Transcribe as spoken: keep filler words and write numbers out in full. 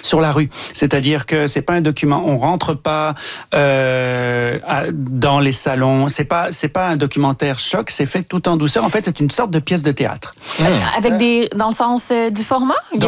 sur la rue. C'est-à-dire que c'est pas un document, on rentre pas euh, à, dans les salons. C'est pas c'est pas un documentaire choc. C'est fait tout en douceur. En fait, c'est une sorte de pièce de théâtre. Mmh. Avec des dans le sens euh, du format.